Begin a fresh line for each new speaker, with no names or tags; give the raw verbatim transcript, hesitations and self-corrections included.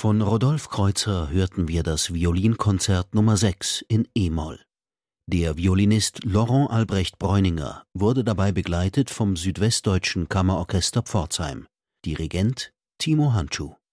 Von Rodolphe Kreutzer hörten wir das Violinkonzert Nummer sechs in e-Moll. Der Violinist Laurent Albrecht Breuninger wurde dabei begleitet vom Südwestdeutschen Kammerorchester Pforzheim. Dirigent Timo Handschuh.